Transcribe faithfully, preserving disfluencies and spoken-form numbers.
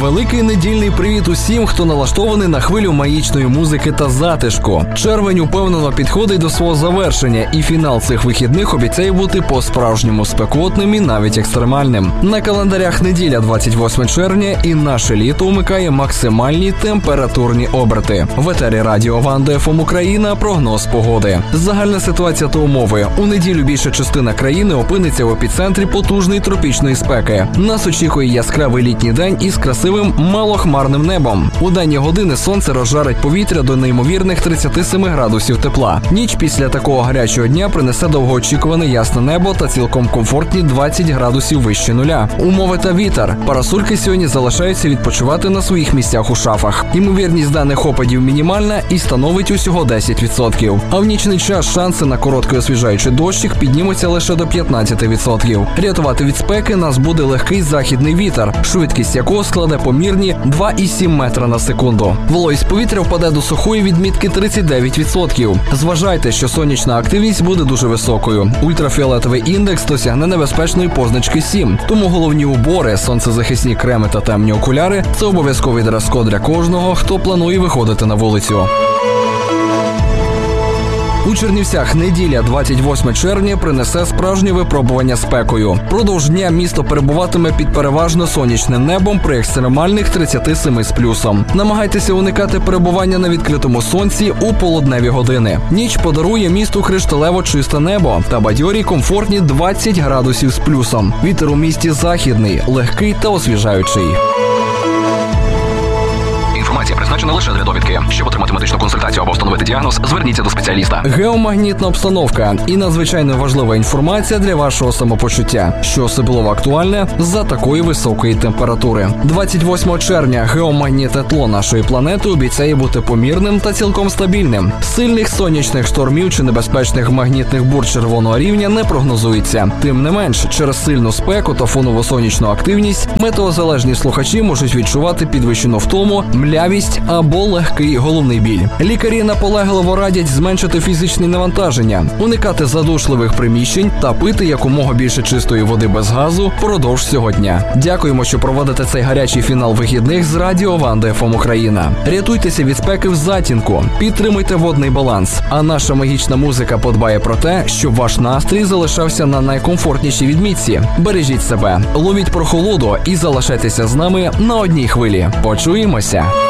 Великий недільний привіт усім, хто налаштований на хвилю магічної музики та затишку. Червень упевнено підходить до свого завершення, і фінал цих вихідних обіцяє бути по-справжньому спекотним і навіть екстремальним. На календарях неділя двадцять восьме червня, і наше літо умикає максимальні температурні оберти. В етері радіо Ванда еф ем Україна прогноз погоди. Загальна ситуація та умови. У неділю більша частина країни опиниться в епіцентрі потужної тропічної спеки. Нас очікує яскравий літній день із красивим малохмарним небом. У денні години сонце розжарить повітря до неймовірних тридцяти семи градусів тепла. Ніч після такого гарячого дня принесе довгоочікуване ясне небо та цілком комфортні двадцять градусів вище нуля. Умови та вітер. Парасольки сьогодні залишаються відпочивати на своїх місцях у шафах. Ймовірність даних опадів мінімальна і становить усього десять відсотків. А в нічний час шанси на короткий освіжаючий дощик піднімуться лише до п'ятнадцяти відсотків. Рятувати від спеки нас буде легкий західний вітер, швидкість якого складе помірні два і сім метра на секунду. Вологість повітря впаде до сухої відмітки тридцять дев'ять відсотків. Зважайте, що сонячна активність буде дуже високою. Ультрафіолетовий індекс досягне небезпечної позначки сім. Тому головні убори, сонцезахисні креми та темні окуляри – це обов'язковий дрес-код для кожного, хто планує виходити на вулицю. У Чернівцях неділя двадцять восьме червня принесе справжнє випробування спекою. Продовж дня місто перебуватиме під переважно сонячним небом при екстремальних тридцяти семи з плюсом. Намагайтеся уникати перебування на відкритому сонці у полудневі години. Ніч подарує місту кришталево чисте небо та бадьорі комфортні двадцять градусів з плюсом. Вітер у місті західний, легкий та освіжаючий. Інформація призначена лише для довідки. Щоб отримати медичну консультацію або встановити діагноз, зверніться до спеціаліста. Геомагнітна обстановка і надзвичайно важлива інформація для вашого самопочуття, що особливо актуальне за такої високої температури. двадцять восьмого червня геомагнітне тло нашої планети обіцяє бути помірним та цілком стабільним. Сильних сонячних штормів чи небезпечних магнітних бур червоного рівня не прогнозується. Тим не менш, через сильну спеку та фонову сонячну активність метеозалежні слухачі можуть відчувати підвищену втому, млявість або легкий головний біль. Лікарі наполегливо радять зменшити фізичне навантаження, уникати задушливих приміщень та пити якомога більше чистої води без газу впродовж цього дня. Дякуємо, що проводите цей гарячий фінал вихідних з радіо Ванда еф ем Україна. Рятуйтеся від спеки в затінку, підтримуйте водний баланс, а наша магічна музика подбає про те, щоб ваш настрій залишався на найкомфортнішій відмітці. Бережіть себе, ловіть прохолоду і залишайтеся з нами на одній хвилі. Почуємося!